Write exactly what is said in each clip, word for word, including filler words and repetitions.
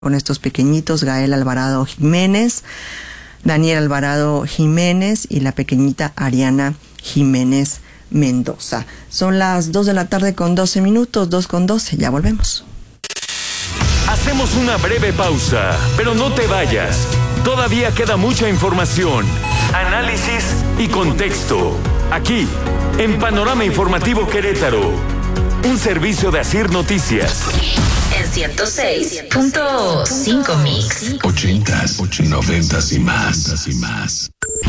con estos pequeñitos, Gael Alvarado Jiménez, Daniel Alvarado Jiménez y la pequeñita Ariana Jiménez Mendoza. Son las dos de la tarde con doce minutos, dos con doce, ya volvemos. Hacemos una breve pausa, pero no te vayas. Todavía queda mucha información, análisis y contexto. Aquí, en Panorama Informativo Querétaro, un servicio de Asir Noticias. En ciento seis punto cinco Mix. Ochentas, noventas y más, y más.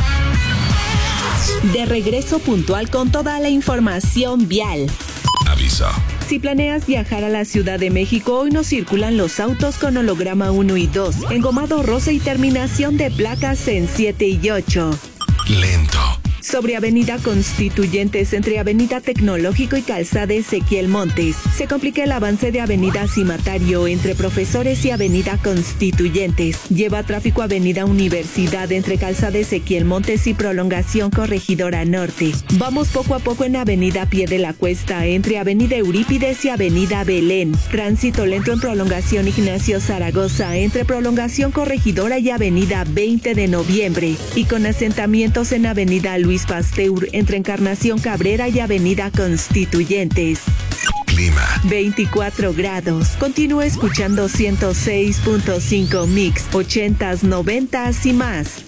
De regreso puntual con toda la información vial. Aviso. Si planeas viajar a la Ciudad de México, hoy no circulan los autos con holograma uno y dos, engomado rosa y terminación de placas en siete y ocho. Lento. Sobre Avenida Constituyentes, entre Avenida Tecnológico y Calzada Ezequiel Montes, se complica el avance de Avenida Cimatario entre Profesores y Avenida Constituyentes. Lleva tráfico Avenida Universidad entre Calzada Ezequiel Montes y Prolongación Corregidora Norte. Vamos poco a poco en Avenida Pie de la Cuesta, entre Avenida Eurípides y Avenida Belén. Tránsito lento en Prolongación Ignacio Zaragoza, entre Prolongación Corregidora y Avenida veinte de noviembre. Y con asentamientos en Avenida Luis Luis Pasteur, entre Encarnación Cabrera y Avenida Constituyentes. Clima. veinticuatro grados. Continúa escuchando ciento seis punto cinco Mix, ochentas, noventas y más.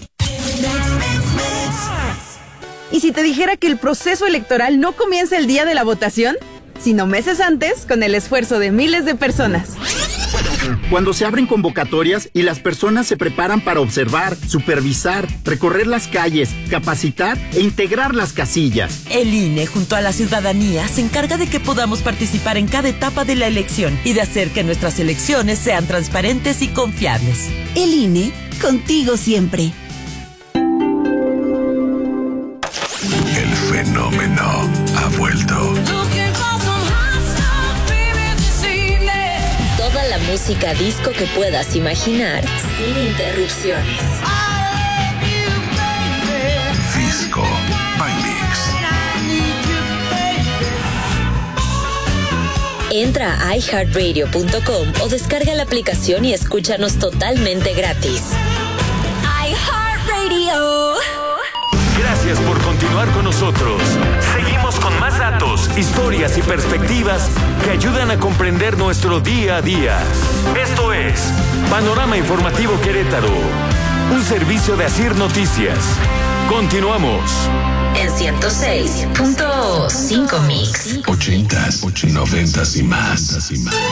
¿Y si te dijera que el proceso electoral no comienza el día de la votación, sino meses antes, con el esfuerzo de miles de personas? Cuando se abren convocatorias y las personas se preparan para observar, supervisar, recorrer las calles, capacitar e integrar las casillas. El I N E, junto a la ciudadanía, se encarga de que podamos participar en cada etapa de la elección y de hacer que nuestras elecciones sean transparentes y confiables. El I N E, contigo siempre. El fenómeno ha vuelto. La música disco que puedas imaginar sin interrupciones. Disco by Mix. Entra a i heart radio punto com o descarga la aplicación y escúchanos totalmente gratis. iHeartRadio. Gracias por continuar con nosotros. Seguimos con más datos, historias y perspectivas que ayudan a comprender nuestro día a día. Esto es Panorama Informativo Querétaro, un servicio de Asir Noticias. Continuamos. En ciento seis punto cinco Mix. Ochentas, noventas y más, y más.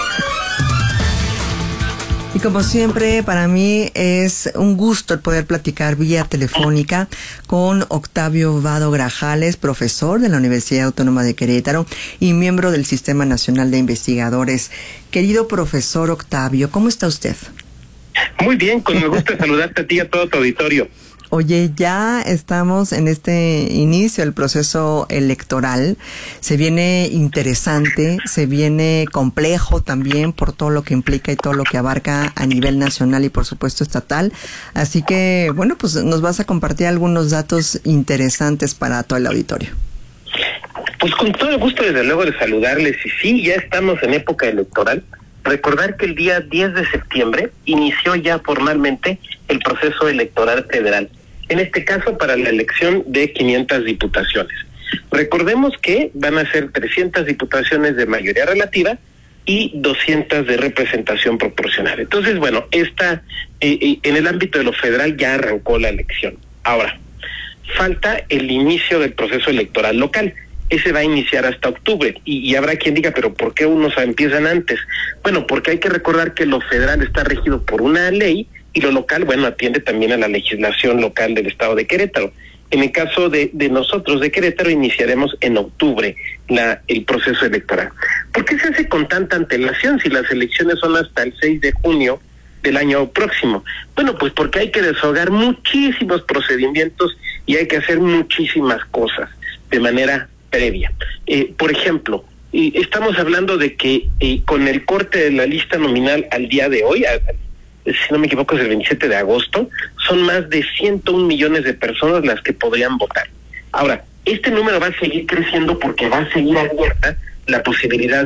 Y como siempre, para mí es un gusto el poder platicar vía telefónica con Octavio Vado Grajales, profesor de la Universidad Autónoma de Querétaro y miembro del Sistema Nacional de Investigadores. Querido profesor Octavio, ¿cómo está usted? Muy bien, con el gusto de saludarte a ti y a todo tu auditorio. Oye, ya estamos en este inicio del proceso electoral. Se viene interesante, se viene complejo también por todo lo que implica y todo lo que abarca a nivel nacional y por supuesto estatal. Así que, bueno, pues nos vas a compartir algunos datos interesantes para todo el auditorio. Pues con todo el gusto, desde luego, de saludarles. Y sí, ya estamos en época electoral. Recordar que el día diez de septiembre inició ya formalmente el proceso electoral federal. En este caso, para la elección de quinientas diputaciones. Recordemos que van a ser trescientas diputaciones de mayoría relativa y doscientas de representación proporcional. Entonces, bueno, esta eh, en el ámbito de lo federal ya arrancó la elección. Ahora, falta el inicio del proceso electoral local. Ese va a iniciar hasta octubre y, y habrá quien diga, pero ¿por qué unos empiezan antes? Bueno, porque hay que recordar que lo federal está regido por una ley y lo local, bueno, atiende también a la legislación local del estado de Querétaro. En el caso de, de nosotros de Querétaro, iniciaremos en octubre la, el proceso electoral. ¿Por qué se hace con tanta antelación si las elecciones son hasta el seis de junio del año próximo? Bueno, pues porque hay que deshogar muchísimos procedimientos y hay que hacer muchísimas cosas de manera previa. Eh, por ejemplo, eh, estamos hablando de que eh, con el corte de la lista nominal al día de hoy, a, si no me equivoco es el veintisiete de agosto, son más de ciento un millones de personas las que podrían votar. Ahora, este número va a seguir creciendo porque va a seguir abierta la posibilidad de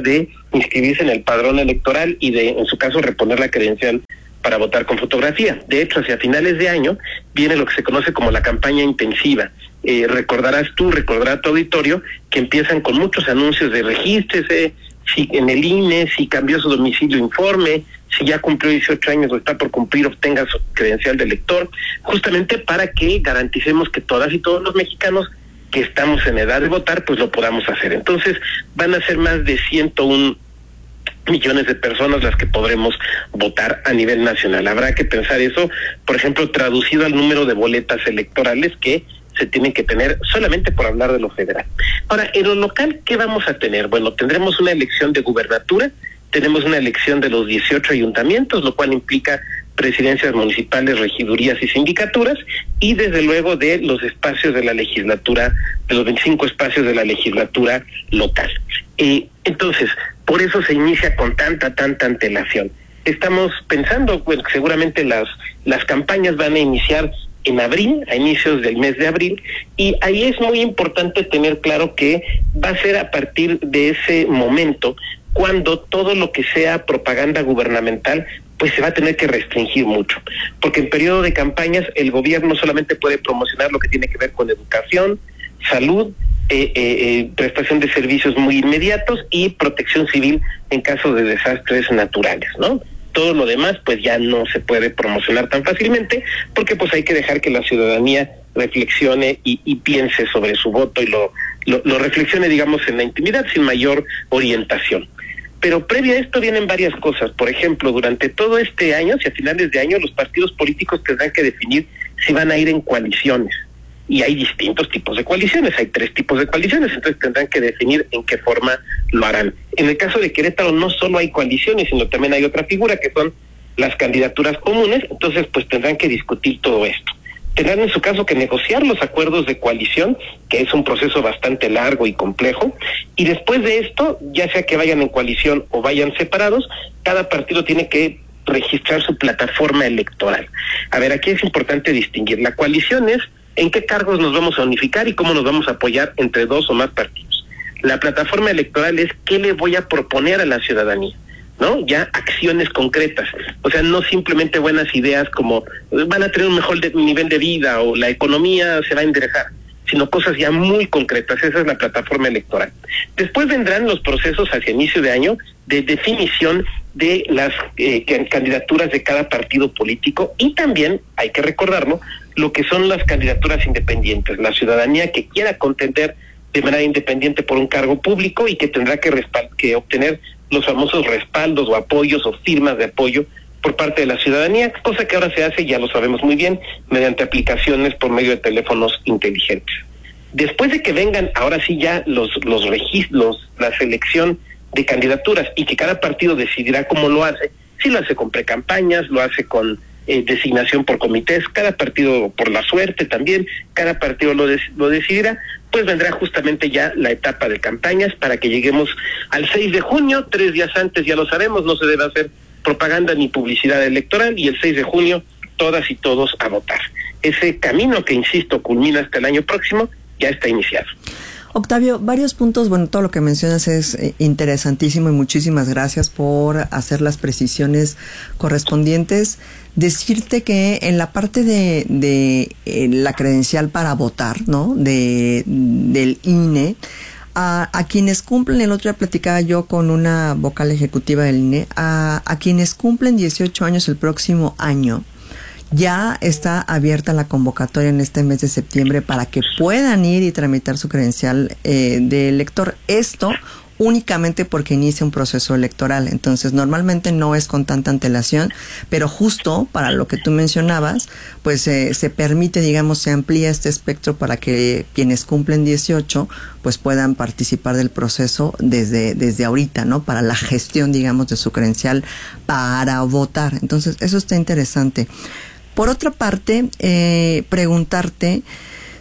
inscribirse en el padrón electoral y de, en su caso, reponer la credencial para votar con fotografía. De hecho, hacia finales de año viene lo que se conoce como la campaña intensiva. Eh, recordarás tú, recordará tu auditorio, que empiezan con muchos anuncios de regístrese, si en el I N E, si cambió su domicilio, informe, si ya cumplió dieciocho años o está por cumplir, obtenga su credencial de elector, justamente para que garanticemos que todas y todos los mexicanos que estamos en edad de votar, pues lo podamos hacer. Entonces, van a ser más de ciento un millones de personas las que podremos votar a nivel nacional. Habrá que pensar eso, por ejemplo, traducido al número de boletas electorales que se tienen que tener solamente por hablar de lo federal. Ahora, en lo local, ¿qué vamos a tener? Bueno, tendremos una elección de gubernatura, tenemos una elección de los dieciocho ayuntamientos, lo cual implica presidencias municipales, regidurías y sindicaturas, y desde luego de los espacios de la legislatura, de los veinticinco espacios de la legislatura local. Eh, entonces, por eso se inicia con tanta, tanta antelación. Estamos pensando, pues seguramente las, las campañas van a iniciar en abril, a inicios del mes de abril, y ahí es muy importante tener claro que va a ser a partir de ese momento cuando todo lo que sea propaganda gubernamental pues se va a tener que restringir mucho, porque en periodo de campañas el gobierno solamente puede promocionar lo que tiene que ver con educación, salud, eh, eh, eh, prestación de servicios muy inmediatos y protección civil en caso de desastres naturales, ¿no? Todo lo demás pues ya no se puede promocionar tan fácilmente, porque pues hay que dejar que la ciudadanía reflexione y, y piense sobre su voto y lo, lo, lo reflexione, digamos, en la intimidad sin mayor orientación. Pero previo a esto vienen varias cosas. Por ejemplo, durante todo este año, hacia finales de año, los partidos políticos tendrán que definir si van a ir en coaliciones. Y hay distintos tipos de coaliciones, hay tres tipos de coaliciones, entonces tendrán que definir en qué forma lo harán. En el caso de Querétaro no solo hay coaliciones, sino también hay otra figura que son las candidaturas comunes, entonces pues tendrán que discutir todo esto. Tendrán en su caso que negociar los acuerdos de coalición, que es un proceso bastante largo y complejo, y después de esto, ya sea que vayan en coalición o vayan separados, cada partido tiene que registrar su plataforma electoral. A ver, aquí es importante distinguir. La coalición es en qué cargos nos vamos a unificar y cómo nos vamos a apoyar entre dos o más partidos. La plataforma electoral es qué le voy a proponer a la ciudadanía, ¿no? Ya acciones concretas, o sea, no simplemente buenas ideas como van a tener un mejor de, nivel de vida o la economía se va a enderezar, sino cosas ya muy concretas. Esa es la plataforma electoral. Después vendrán los procesos hacia inicio de año de definición de las eh, candidaturas de cada partido político, y también, hay que recordarlo, lo que son las candidaturas independientes, la ciudadanía que quiera contender de manera independiente por un cargo público y que tendrá que, respal- que obtener los famosos respaldos o apoyos o firmas de apoyo por parte de la ciudadanía, cosa que ahora se hace, ya lo sabemos muy bien, mediante aplicaciones por medio de teléfonos inteligentes. Después de que vengan ahora sí ya los, los registros, la selección de candidaturas y que cada partido decidirá cómo lo hace, si lo hace con precampañas, lo hace con eh, designación por comités, cada partido por la suerte también, cada partido lo, de, lo decidirá, pues vendrá justamente ya la etapa de campañas para que lleguemos al seis de junio, tres días antes ya lo sabemos, no se debe hacer propaganda ni publicidad electoral, y el seis de junio todas y todos a votar. Ese camino que, insisto, culmina hasta el año próximo, ya está iniciado. Octavio, varios puntos, bueno, todo lo que mencionas es interesantísimo y muchísimas gracias por hacer las precisiones correspondientes. Decirte que en la parte de, de eh, la credencial para votar, ¿no? De, del I N E, a, a quienes cumplen, el otro día platicaba yo con una vocal ejecutiva del I N E, a, a quienes cumplen dieciocho años el próximo año, ya está abierta la convocatoria en este mes de septiembre para que puedan ir y tramitar su credencial eh, de elector. Esto únicamente porque inicia un proceso electoral. Entonces, normalmente no es con tanta antelación, pero justo para lo que tú mencionabas, pues eh, se permite, digamos, se amplía este espectro para que quienes cumplen dieciocho, pues puedan participar del proceso desde, desde ahorita, ¿no? Para la gestión, digamos, de su credencial para votar. Entonces, eso está interesante. Por otra parte, eh, preguntarte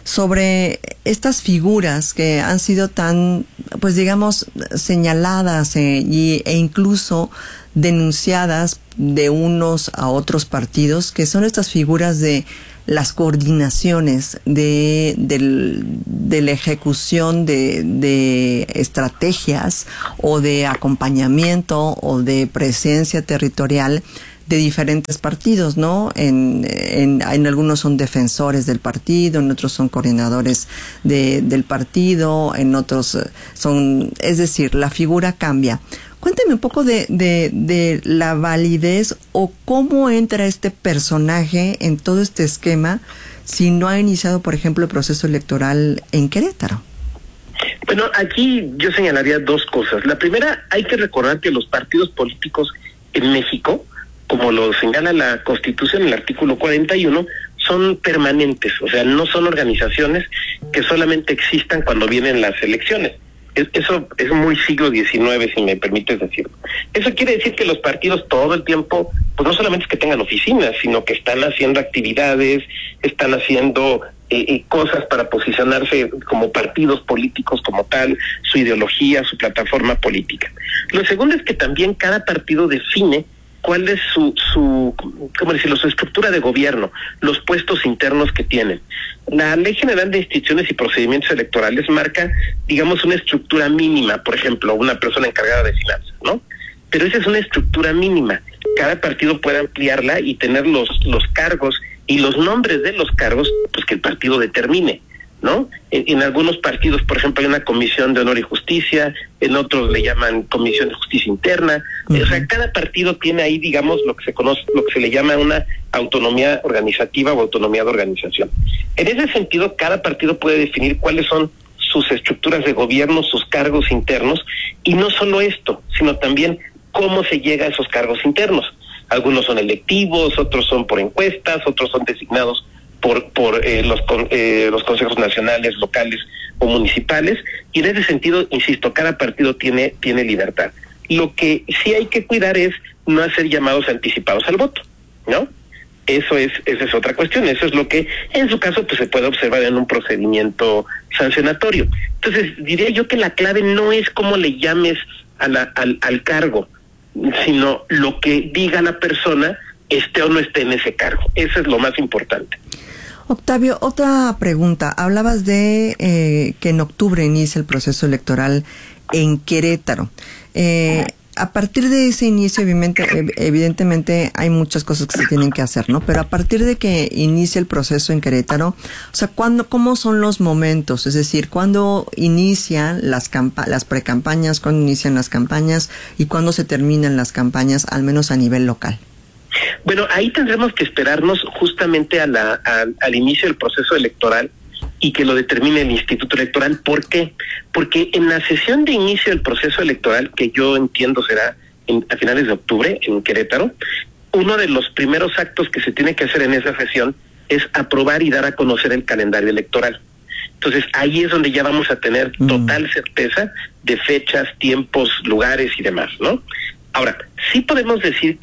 sobre estas figuras que han sido tan, pues digamos, señaladas eh, y, e incluso denunciadas de unos a otros partidos, que son estas figuras de las coordinaciones de, del, de la ejecución de, de estrategias o de acompañamiento o de presencia territorial de diferentes partidos, ¿no? En, en, en algunos son defensores del partido, en otros son coordinadores de, del partido, en otros son, es decir, la figura cambia. Cuéntame un poco de, de, de la validez o cómo entra este personaje en todo este esquema si no ha iniciado, por ejemplo, el proceso electoral en Querétaro. Bueno, aquí yo señalaría dos cosas. La primera, hay que recordar que los partidos políticos en México, como lo señala la Constitución en el artículo cuarenta y uno, son permanentes, o sea, no son organizaciones que solamente existan cuando vienen las elecciones. Eso es muy siglo diecinueve, si me permites decirlo. Eso quiere decir que los partidos todo el tiempo, pues no solamente es que tengan oficinas, sino que están haciendo actividades, están haciendo eh, eh, cosas para posicionarse como partidos políticos como tal, su ideología, su plataforma política. Lo segundo es que también cada partido define cuál es su, su, ¿cómo decirlo?, su estructura de gobierno, los puestos internos que tienen. La Ley General de Instituciones y Procedimientos Electorales marca, digamos, una estructura mínima, por ejemplo, una persona encargada de finanzas, ¿no? Pero esa es una estructura mínima. Cada partido puede ampliarla y tener los, los cargos y los nombres de los cargos, pues que el partido determine, ¿no? En, en algunos partidos, por ejemplo, hay una comisión de honor y justicia, en otros le llaman comisión de justicia interna. Uh-huh. O sea, cada partido tiene ahí, digamos, lo que se conoce, lo que se le llama una autonomía organizativa o autonomía de organización. En ese sentido, cada partido puede definir cuáles son sus estructuras de gobierno, sus cargos internos, y no solo esto, sino también cómo se llega a esos cargos internos. Algunos son electivos, otros son por encuestas, otros son designados por por eh, los con, eh, los consejos nacionales, locales o municipales, y en ese sentido, insisto, cada partido tiene tiene libertad. Lo que sí hay que cuidar es no hacer llamados anticipados al voto, ¿no? Eso es esa es otra cuestión, eso es lo que en su caso pues se puede observar en un procedimiento sancionatorio. Entonces, diría yo que la clave no es cómo le llames a la, al, al cargo, sino lo que diga la persona, esté o no esté en ese cargo. Eso es lo más importante. Octavio, otra pregunta. Hablabas de eh, que en octubre inicia el proceso electoral en Querétaro. Eh, a partir de ese inicio, evidentemente, evidentemente hay muchas cosas que se tienen que hacer, ¿no? Pero a partir de que inicia el proceso en Querétaro, o sea, ¿cuándo, cómo son los momentos? Es decir, ¿cuándo inician las campa- las precampañas, cuándo inician las campañas y cuándo se terminan las campañas, al menos a nivel local? Bueno, ahí tendremos que esperarnos justamente a la, a, al inicio del proceso electoral y que lo determine el Instituto Electoral. ¿Por qué? Porque en la sesión de inicio del proceso electoral, que yo entiendo será en, a finales de octubre en Querétaro, uno de los primeros actos que se tiene que hacer en esa sesión es aprobar y dar a conocer el calendario electoral. Entonces, ahí es donde ya vamos a tener total certeza de fechas, tiempos, lugares y demás, ¿no? Ahora, sí podemos decir,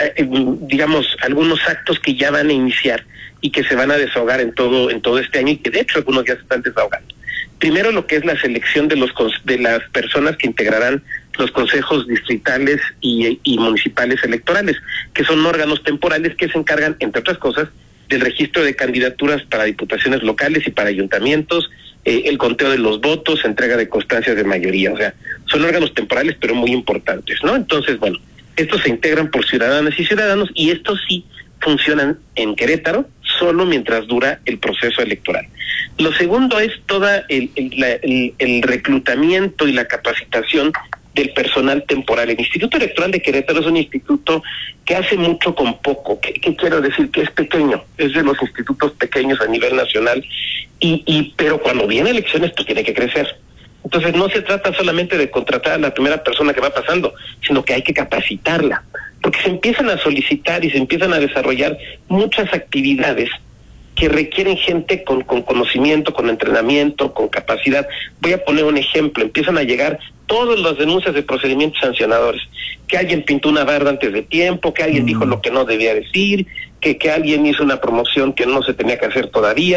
digamos, algunos actos que ya van a iniciar y que se van a desahogar en todo en todo este año y que de hecho algunos ya se están desahogando. Primero, lo que es la selección de los de las personas que integrarán los consejos distritales y, y municipales electorales, que son órganos temporales que se encargan, entre otras cosas, del registro de candidaturas para diputaciones locales y para ayuntamientos, eh, el conteo de los votos, entrega de constancias de mayoría. O sea, son órganos temporales pero muy importantes, ¿no? Entonces, bueno, estos se integran por ciudadanas y ciudadanos y estos sí funcionan en Querétaro solo mientras dura el proceso electoral. Lo segundo es toda el, el, la, el, el reclutamiento y la capacitación del personal temporal. El Instituto Electoral de Querétaro es un instituto que hace mucho con poco. ¿Qué, qué quiero decir? Que es pequeño, es de los institutos pequeños a nivel nacional, y, y pero cuando viene elecciones pues tiene que crecer. Entonces no se trata solamente de contratar a la primera persona que va pasando, sino que hay que capacitarla, porque se empiezan a solicitar y se empiezan a desarrollar muchas actividades que requieren gente con, con conocimiento, con entrenamiento, con capacidad. Voy a poner un ejemplo. Empiezan a llegar todas las denuncias de procedimientos sancionadores. Que alguien pintó una barda antes de tiempo, que alguien mm. dijo lo que no debía decir, que, que alguien hizo una promoción que no se tenía que hacer todavía.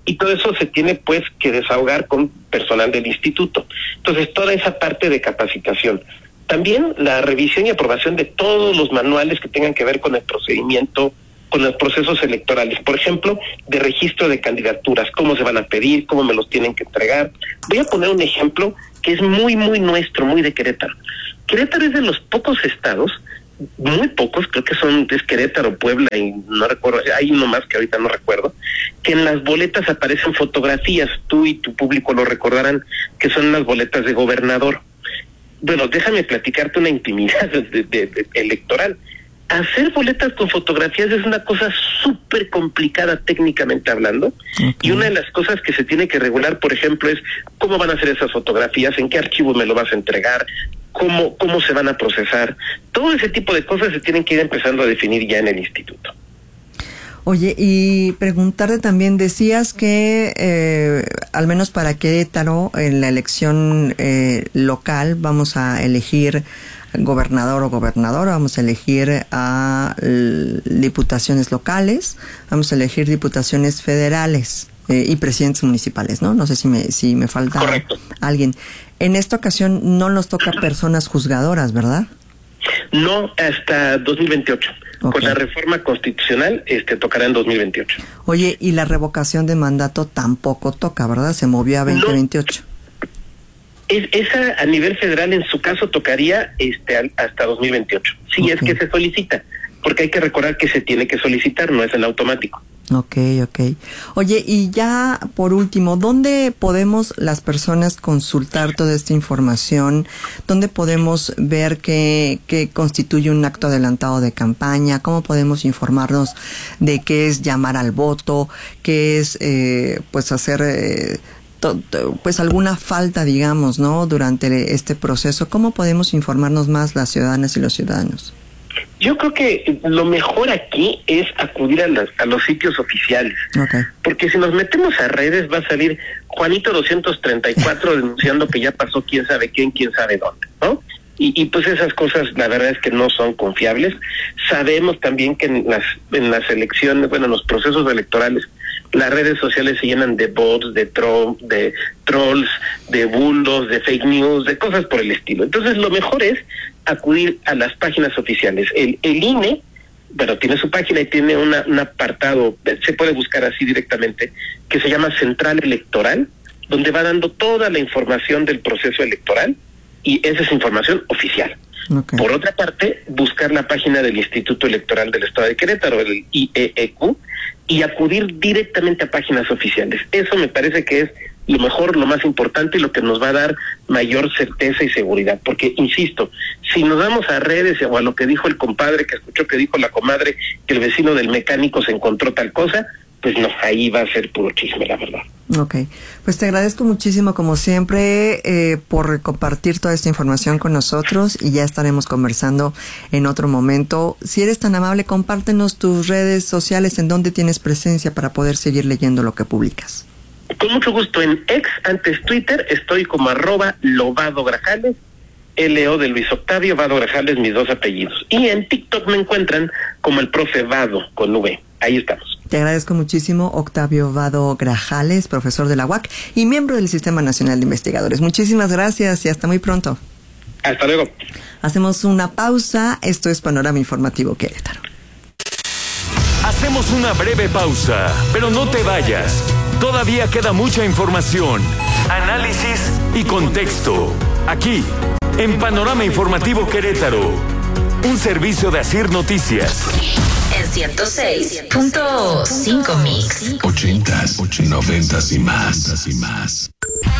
y todo eso se tiene pues que desahogar con personal del instituto. Entonces, toda esa parte de capacitación. También la revisión y aprobación de todos los manuales que tengan que ver con el procedimiento, con los procesos electorales, por ejemplo, de registro de candidaturas, cómo se van a pedir, cómo me los tienen que entregar. Voy a poner un ejemplo que es muy, muy nuestro, muy de Querétaro. Querétaro es de los pocos estados, muy pocos, creo que son, es Querétaro, Puebla, y no recuerdo, hay uno más que ahorita no recuerdo, que en las boletas aparecen fotografías, tú y tu público lo recordarán, que son las boletas de gobernador. Bueno, déjame platicarte una intimidad de, de, de, electoral. Hacer boletas con fotografías es una cosa súper complicada técnicamente hablando, okay. Y una de las cosas que se tiene que regular, por ejemplo, es cómo van a hacer esas fotografías, en qué archivo me lo vas a entregar, cómo, cómo se van a procesar. Todo ese tipo de cosas se tienen que ir empezando a definir ya en el instituto. Oye, y preguntarte también, decías que eh, al menos para Querétaro, en la elección eh, local, vamos a elegir gobernador o gobernadora, vamos a elegir a l- diputaciones locales, vamos a elegir diputaciones federales eh, y presidentes municipales, ¿no? No sé si me, si me falta Correcto. alguien. En esta ocasión no nos toca personas juzgadoras, ¿verdad? No, hasta dos mil veintiocho. Okay. Con la reforma constitucional este tocará en dos mil veintiocho. Oye, y la revocación de mandato tampoco toca, ¿verdad? Se movió a veinte veintiocho. No. Es, esa a nivel federal en su caso tocaría este hasta dos mil veintiocho. Sí, okay. Es que se solicita, porque hay que recordar que se tiene que solicitar, no es en automático. Ok, ok. Oye, y ya por último, ¿dónde podemos las personas consultar toda esta información? ¿Dónde podemos ver qué, qué constituye un acto adelantado de campaña? ¿Cómo podemos informarnos de qué es llamar al voto? ¿Qué es, eh, pues, hacer... Eh, pues alguna falta, digamos, ¿no? Durante este proceso. ¿Cómo podemos informarnos más las ciudadanas y los ciudadanos? Yo creo que lo mejor aquí es acudir a, las, a los sitios oficiales. Okay. Porque si nos metemos a redes va a salir Juanito doscientos treinta y cuatro denunciando que ya pasó quién sabe quién, quién sabe dónde, ¿no? Y, y pues esas cosas la verdad es que no son confiables. Sabemos también que en las, en las elecciones, bueno, en los procesos electorales, las redes sociales se llenan de bots, de, tro de trolls, de bulos, de fake news, de cosas por el estilo. Entonces lo mejor es acudir a las páginas oficiales. El, el I N E, bueno, tiene su página y tiene una, un apartado, se puede buscar así directamente, que se llama Central Electoral, donde va dando toda la información del proceso electoral, y esa es información oficial. Okay. Por otra parte, buscar la página del Instituto Electoral del Estado de Querétaro, el I E E Q, y acudir directamente a páginas oficiales. Eso me parece que es lo mejor, lo más importante y lo que nos va a dar mayor certeza y seguridad. Porque, insisto, si nos vamos a redes o a lo que dijo el compadre, que escuchó que dijo la comadre, que el vecino del mecánico se encontró tal cosa, pues no, ahí va a ser puro chisme, la verdad. Ok, pues te agradezco muchísimo, como siempre, eh, por compartir toda esta información con nosotros, y ya estaremos conversando en otro momento. Si eres tan amable, compártenos tus redes sociales, en donde tienes presencia para poder seguir leyendo lo que publicas. Con mucho gusto. En ex, antes Twitter, estoy como arroba Lobado Grajales, L O de Luis Octavio, Vado Grajales, mis dos apellidos. Y en TikTok me encuentran como el profe Vado, con V. Ahí estamos. Te agradezco muchísimo, Octavio Vado Grajales, profesor de la U A C y miembro del Sistema Nacional de Investigadores. Muchísimas gracias y hasta muy pronto. Hasta luego. Hacemos una pausa. Esto es Panorama Informativo Querétaro. Hacemos una breve pausa, pero no te vayas. Todavía queda mucha información, análisis y contexto. Aquí, en Panorama Informativo Querétaro, un servicio de Asir Noticias. En ciento seis punto cinco Mix. Ochentas, noventas y más, y más.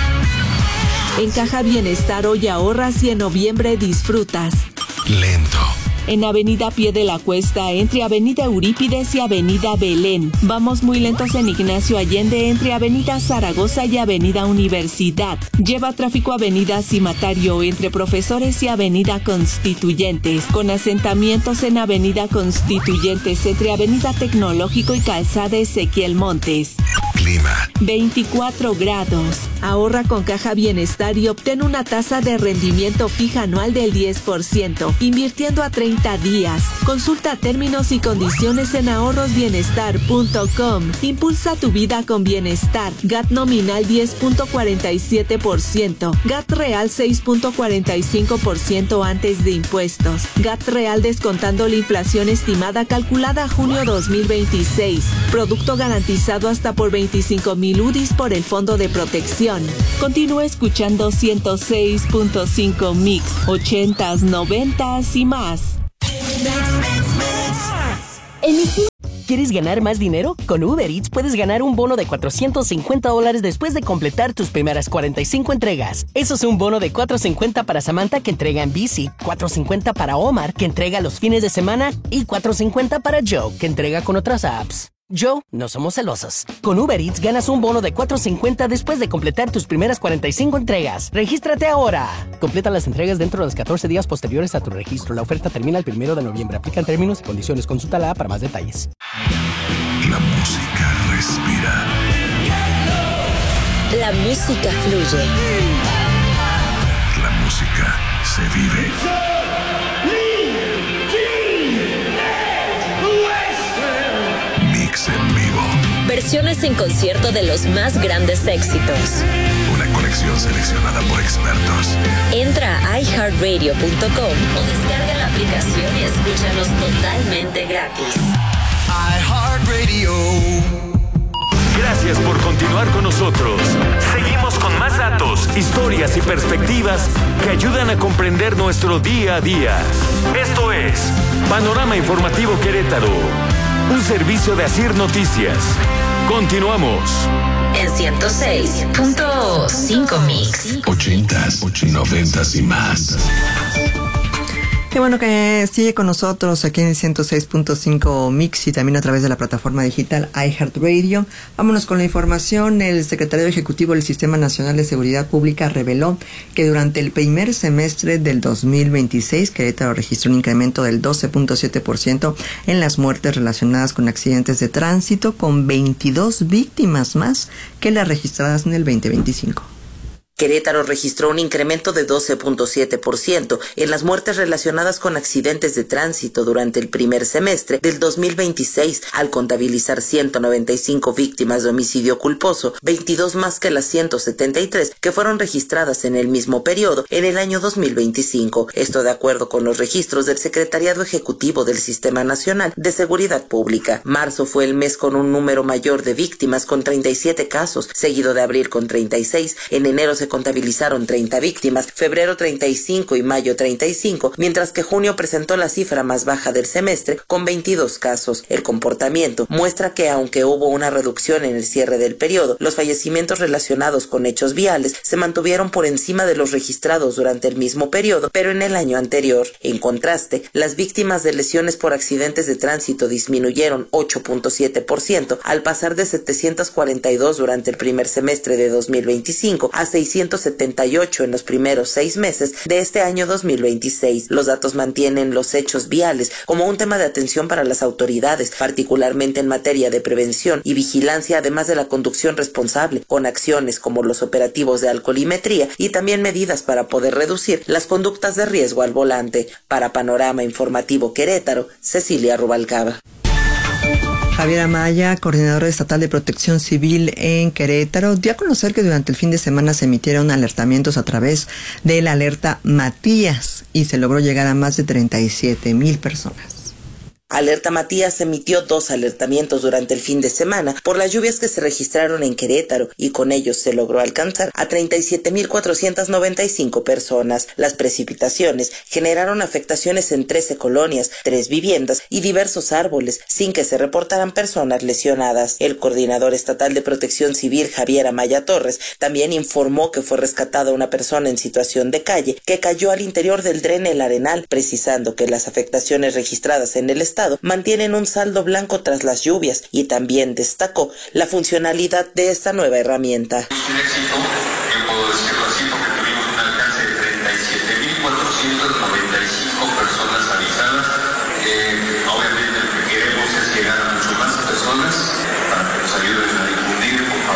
En Caja Bienestar hoy ahorras y en noviembre disfrutas. Lento. En Avenida Pie de la Cuesta, entre Avenida Eurípides y Avenida Belén. Vamos muy lentos en Ignacio Allende, entre Avenida Zaragoza y Avenida Universidad. Lleva tráfico Avenida Cimatario, entre Profesores y Avenida Constituyentes. Con asentamientos en Avenida Constituyentes, entre Avenida Tecnológico y Calzada Ezequiel Montes. clima. veinticuatro grados. Ahorra con Caja Bienestar y obtén una tasa de rendimiento fija anual del diez por ciento, invirtiendo a treinta días. Consulta términos y condiciones en ahorros bienestar punto com. Impulsa tu vida con bienestar. G A T nominal diez punto cuarenta y siete por ciento. G A T real seis punto cuarenta y cinco por ciento antes de impuestos. G A T real descontando la inflación estimada calculada a junio dos mil veintiséis. Producto garantizado hasta por veinticinco mil U D Is por el Fondo de Protección. Continúa escuchando ciento seis punto cinco Mix, ochentas, noventas y más. ¿Quieres ganar más dinero? Con Uber Eats puedes ganar un bono de cuatrocientos cincuenta dólares después de completar tus primeras cuarenta y cinco entregas. Eso es un bono de cuatrocientos cincuenta para Samantha, que entrega en bici, cuatrocientos cincuenta para Omar, que entrega los fines de semana, y cuatrocientos cincuenta para Joe, que entrega con otras apps. Joe, no somos celosos. Con Uber Eats ganas un bono de cuatrocientos cincuenta después de completar tus primeras cuarenta y cinco entregas. ¡Regístrate ahora! Completa las entregas dentro de los catorce días posteriores a tu registro. La oferta termina el primero de noviembre. Aplican términos y condiciones. Consúltala para más detalles. La música respira. La música fluye. La música se vive. Mix en vivo. Versiones en concierto de los más grandes éxitos. Una colección seleccionada por expertos. Entra a i heart radio punto com o descarga la aplicación y escúchanos totalmente gratis. iHeartRadio. Gracias por continuar con nosotros. Seguimos con más datos, historias y perspectivas que ayudan a comprender nuestro día a día. Esto es Panorama Informativo Querétaro, un servicio de Asir Noticias. Continuamos. En ciento seis punto cinco Mix. Ochentas, noventas y más. Qué bueno que sigue con nosotros aquí en ciento seis punto cinco Mix y también a través de la plataforma digital iHeartRadio. Vámonos con la información. El secretario ejecutivo del Sistema Nacional de Seguridad Pública reveló que durante el primer semestre del dos mil veintiséis, Querétaro registró un incremento del doce punto siete por ciento en las muertes relacionadas con accidentes de tránsito, con veintidós víctimas más que las registradas en el veinte veinticinco. Querétaro registró un incremento de doce punto siete por ciento en las muertes relacionadas con accidentes de tránsito durante el primer semestre del dos mil veintiséis, al contabilizar ciento noventa y cinco víctimas de homicidio culposo, veintidós más que las ciento setenta y tres que fueron registradas en el mismo periodo en el año dos mil veinticinco. Esto de acuerdo con los registros del Secretariado Ejecutivo del Sistema Nacional de Seguridad Pública. Marzo fue el mes con un número mayor de víctimas, con treinta y siete casos, seguido de abril con treinta y seis. En enero se contabilizaron treinta víctimas, febrero treinta y cinco y mayo treinta y cinco, mientras que junio presentó la cifra más baja del semestre con veintidós casos. El comportamiento muestra que aunque hubo una reducción en el cierre del periodo, los fallecimientos relacionados con hechos viales se mantuvieron por encima de los registrados durante el mismo periodo, pero en el año anterior. En contraste, las víctimas de lesiones por accidentes de tránsito disminuyeron ocho punto siete por ciento, al pasar de setecientos cuarenta y dos durante el primer semestre de dos mil veinticinco a seiscientos setenta y ocho en los primeros seis meses de este año dos mil veintiséis. Los datos mantienen los hechos viales como un tema de atención para las autoridades, particularmente en materia de prevención y vigilancia, además de la conducción responsable, con acciones como los operativos de alcoholimetría y también medidas para poder reducir las conductas de riesgo al volante. Para Panorama Informativo Querétaro, Cecilia Rubalcaba. Javier Amaya, coordinador estatal de Protección Civil en Querétaro, dio a conocer que durante el fin de semana se emitieron alertamientos a través de la alerta Matías y se logró llegar a más de treinta y siete mil personas. Alerta Matías emitió dos alertamientos durante el fin de semana por las lluvias que se registraron en Querétaro y con ellos se logró alcanzar a treinta y siete mil cuatrocientas noventa y cinco personas. Las precipitaciones generaron afectaciones en trece colonias, tres viviendas y diversos árboles, sin que se reportaran personas lesionadas. El coordinador estatal de Protección Civil, Javier Amaya Torres, también informó que fue rescatada una persona en situación de calle que cayó al interior del dren El Arenal, precisando que las afectaciones registradas en el estado mantienen un saldo blanco tras las lluvias, y también destacó la funcionalidad de esta nueva herramienta. Es un éxito, yo puedo decirlo así, porque tuvimos un alcance de treinta y siete mil cuatrocientas noventa y cinco personas avisadas. Eh, obviamente lo que queremos es llegar a mucho más personas para que nos ayuden a difundir un poco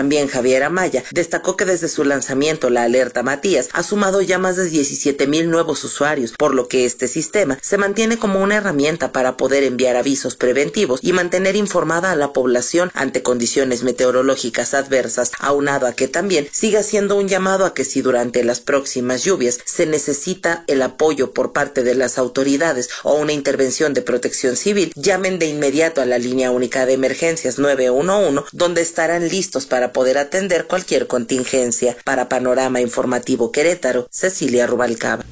También Javier Amaya destacó que desde su lanzamiento la alerta Matías ha sumado ya más de diecisiete mil nuevos usuarios, por lo que este sistema se mantiene como una herramienta para poder enviar avisos preventivos y mantener informada a la población ante condiciones meteorológicas adversas, aunado a que también sigue haciendo un llamado a que si durante las próximas lluvias se necesita el apoyo por parte de las autoridades o una intervención de protección civil, llamen de inmediato a la línea única de emergencias nueve uno uno, donde estarán listos para poder atender cualquier contingencia. Para Panorama Informativo Querétaro, Cecilia Rubalcaba.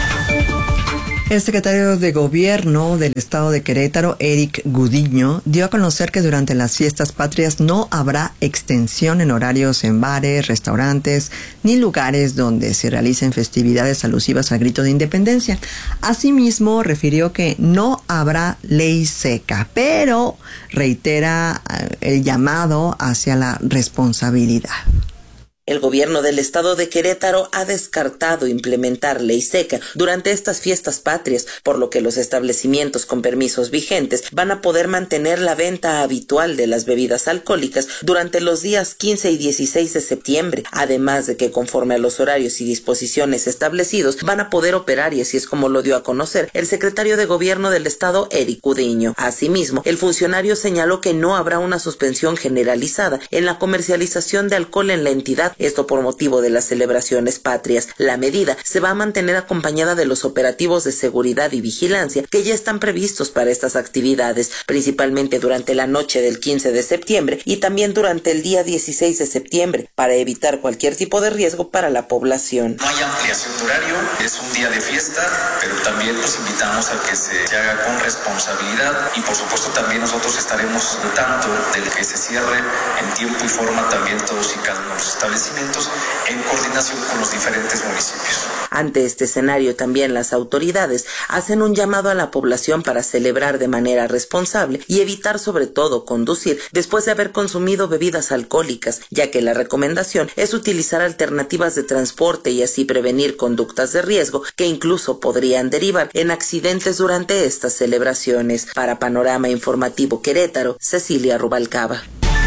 El secretario de Gobierno del Estado de Querétaro, Eric Gudiño, dio a conocer que durante las fiestas patrias no habrá extensión en horarios en bares, restaurantes, ni lugares donde se realicen festividades alusivas al grito de independencia. Asimismo, refirió que no habrá ley seca, pero reitera el llamado hacia la responsabilidad. El gobierno del estado de Querétaro ha descartado implementar ley seca durante estas fiestas patrias, por lo que los establecimientos con permisos vigentes van a poder mantener la venta habitual de las bebidas alcohólicas durante los días quince y dieciséis de septiembre, además de que conforme a los horarios y disposiciones establecidos van a poder operar, y así es como lo dio a conocer el secretario de Gobierno del estado, Eric Gudiño. Asimismo, el funcionario señaló que no habrá una suspensión generalizada en la comercialización de alcohol en la entidad, esto por motivo de las celebraciones patrias. La medida se va a mantener acompañada de los operativos de seguridad y vigilancia que ya están previstos para estas actividades, principalmente durante la noche del quince de septiembre y también durante el día dieciséis de septiembre, para evitar cualquier tipo de riesgo para la población. No hay ampliación de horario, es un día de fiesta, pero también los invitamos a que se, se haga con responsabilidad, y por supuesto también nosotros estaremos al tanto del que se cierre en tiempo y forma también todos y cada uno de los establecimientos en coordinación con los diferentes municipios. Ante este escenario, también las autoridades hacen un llamado a la población para celebrar de manera responsable y evitar sobre todo conducir después de haber consumido bebidas alcohólicas, ya que la recomendación es utilizar alternativas de transporte y así prevenir conductas de riesgo que incluso podrían derivar en accidentes durante estas celebraciones. Para Panorama Informativo Querétaro, Cecilia Rubalcaba.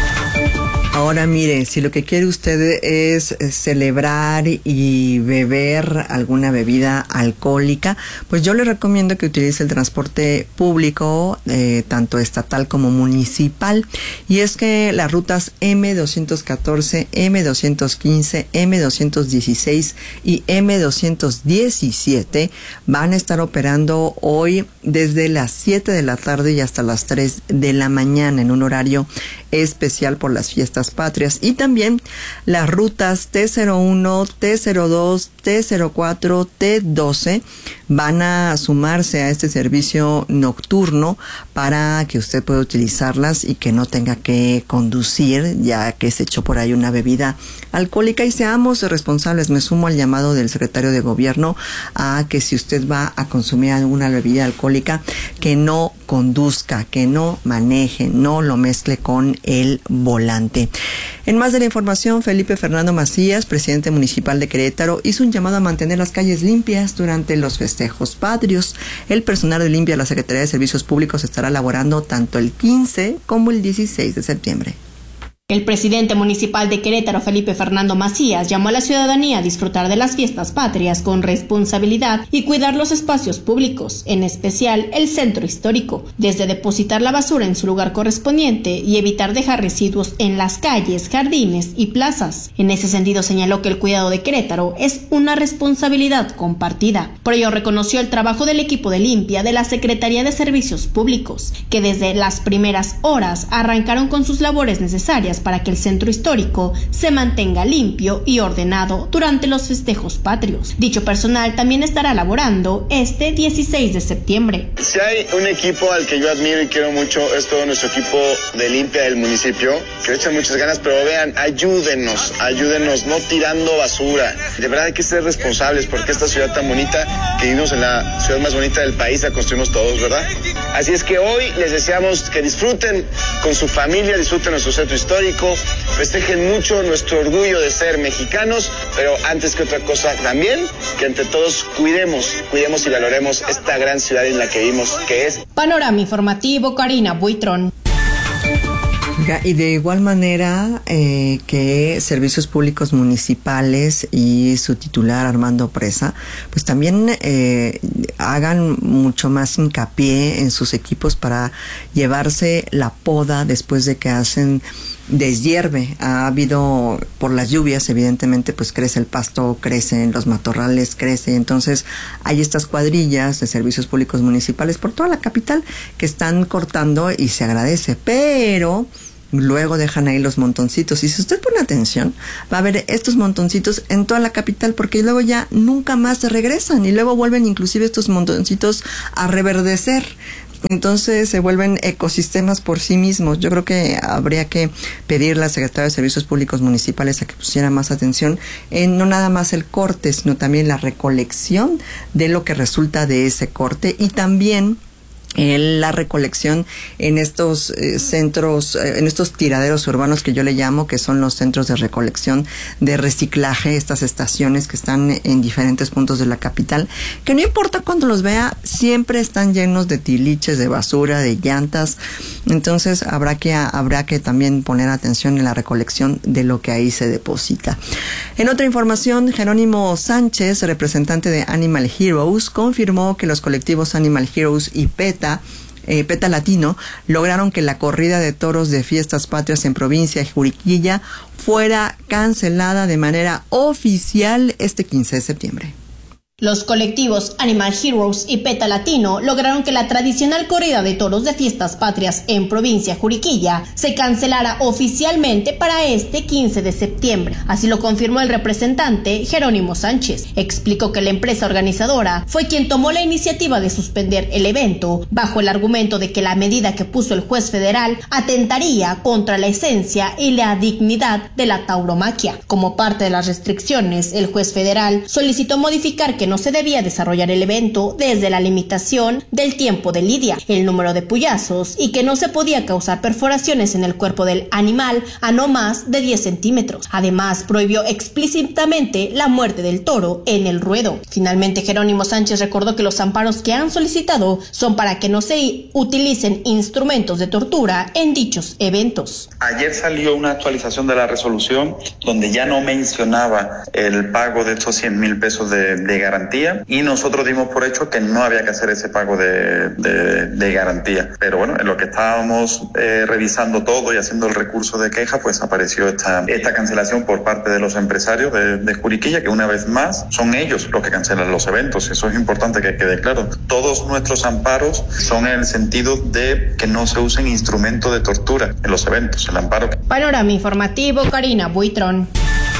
Ahora mire, si lo que quiere usted es celebrar y beber alguna bebida alcohólica, pues yo le recomiendo que utilice el transporte público, eh, tanto estatal como municipal. Y es que las rutas eme doscientos catorce, eme doscientos quince, eme doscientos dieciséis y eme doscientos diecisiete van a estar operando hoy desde las siete de la tarde y hasta las tres de la mañana en un horario especial por las fiestas patrias. Y también las rutas te cero uno, te cero dos, te cero cuatro, te doce van a sumarse a este servicio nocturno para que usted pueda utilizarlas y que no tenga que conducir, ya que se echó por ahí una bebida alcohólica. Y seamos responsables. Me sumo al llamado del secretario de Gobierno a que si usted va a consumir alguna bebida alcohólica, que no conduzca, que no maneje, no lo mezcle con el volante. En más de la información, Felipe Fernando Macías, presidente municipal de Querétaro, hizo un llamado a mantener las calles limpias durante los festejos patrios. El personal de limpia de la Secretaría de Servicios Públicos estará laborando tanto el quince como el dieciséis de septiembre. El presidente municipal de Querétaro, Felipe Fernando Macías, llamó a la ciudadanía a disfrutar de las fiestas patrias con responsabilidad y cuidar los espacios públicos, en especial el centro histórico, desde depositar la basura en su lugar correspondiente y evitar dejar residuos en las calles, jardines y plazas. En ese sentido, señaló que el cuidado de Querétaro es una responsabilidad compartida. Por ello, reconoció el trabajo del equipo de limpia de la Secretaría de Servicios Públicos, que desde las primeras horas arrancaron con sus labores necesarias para que el centro histórico se mantenga limpio y ordenado durante los festejos patrios. Dicho personal también estará laborando este dieciséis de septiembre. Si hay un equipo al que yo admiro y quiero mucho, es todo nuestro equipo de limpia del municipio, que le echan muchas ganas, pero vean, ayúdenos, ayúdenos, no tirando basura. De verdad hay que ser responsables, porque esta ciudad tan bonita, que vivimos en la ciudad más bonita del país, la construimos todos, ¿verdad? Así es que hoy les deseamos que disfruten con su familia, disfruten nuestro centro histórico, festejen mucho nuestro orgullo de ser mexicanos, pero antes que otra cosa también, que entre todos cuidemos, cuidemos y valoremos esta gran ciudad en la que vivimos, que es Panorama Informativo, Karina Buitrón. Oiga, y de igual manera eh, que Servicios Públicos Municipales y su titular Armando Presa, pues también eh, hagan mucho más hincapié en sus equipos para llevarse la poda después de que hacen deshierve. Ha habido, por las lluvias, evidentemente, pues crece el pasto, crecen los matorrales, crece. Entonces, hay estas cuadrillas de servicios públicos municipales por toda la capital que están cortando y se agradece. Pero luego dejan ahí los montoncitos. Y si usted pone atención, va a ver estos montoncitos en toda la capital, porque luego ya nunca más se regresan y luego vuelven inclusive estos montoncitos a reverdecer. Entonces se vuelven ecosistemas por sí mismos. Yo creo que habría que pedirle al secretario de Servicios Públicos Municipales a que pusiera más atención en no nada más el corte, sino también la recolección de lo que resulta de ese corte y también la recolección en estos eh, centros, eh, en estos tiraderos urbanos que yo le llamo, que son los centros de recolección de reciclaje, estas estaciones que están en diferentes puntos de la capital, que no importa cuando los vea, siempre están llenos de tiliches, de basura, de llantas. Entonces habrá que, habrá que también poner atención en la recolección de lo que ahí se deposita. En otra información, Jerónimo Sánchez, representante de Animal Heroes, confirmó que los colectivos Animal Heroes y PETA Eh, PETA Latino lograron que la corrida de toros de Fiestas Patrias en provincia de Juriquilla fuera cancelada de manera oficial este quince de septiembre. Los colectivos Animal Heroes y PETA Latino lograron que la tradicional corrida de toros de Fiestas Patrias en provincia Juriquilla se cancelara oficialmente para este quince de septiembre. Así lo confirmó el representante Jerónimo Sánchez. Explicó que la empresa organizadora fue quien tomó la iniciativa de suspender el evento bajo el argumento de que la medida que puso el juez federal atentaría contra la esencia y la dignidad de la tauromaquia. Como parte de las restricciones, el juez federal solicitó modificar que no se debía desarrollar el evento desde la limitación del tiempo de lidia, el número de puyazos y que no se podía causar perforaciones en el cuerpo del animal a no más de diez centímetros. Además, prohibió explícitamente la muerte del toro en el ruedo. Finalmente, Jerónimo Sánchez recordó que los amparos que han solicitado son para que no se utilicen instrumentos de tortura en dichos eventos. Ayer salió una actualización de la resolución donde ya no mencionaba el pago de estos cien mil pesos de, de garantía y nosotros dimos por hecho que no había que hacer ese pago de, de, de garantía. Pero bueno, en lo que estábamos eh, revisando todo y haciendo el recurso de queja, pues apareció esta, esta cancelación por parte de los empresarios de, de Juriquilla, que una vez más son ellos los que cancelan los eventos. Eso es importante que quede claro. Todos nuestros amparos son en el sentido de que no se usen instrumentos de tortura en los eventos. El amparo. Panorama informativo, Karina Buitrón.